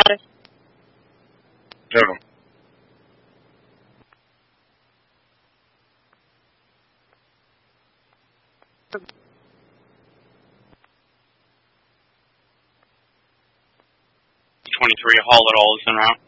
status? General. $23, haul it all is en route.